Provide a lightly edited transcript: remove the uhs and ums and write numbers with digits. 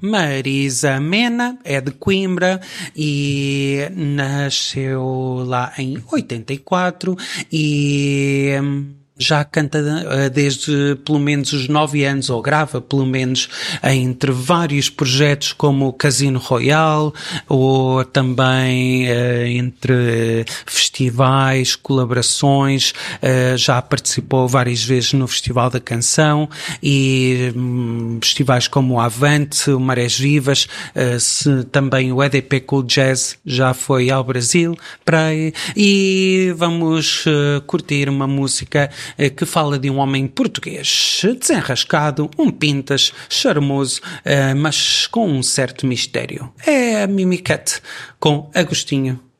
Marisa Mena é de Coimbra e nasceu lá em 84 e já canta desde pelo menos os 9 anos, ou grava pelo menos entre vários projetos como o Casino Royale, ou também entre festivais, colaborações, já participou várias vezes no Festival da Canção e festivais como o Avante, o Marés Vivas, também o EDP Cool Jazz já foi ao Brasil, e vamos curtir uma música que fala de um homem português desenrascado, um pintas, charmoso, mas com um certo mistério. É a Mimi Cat com Agostinho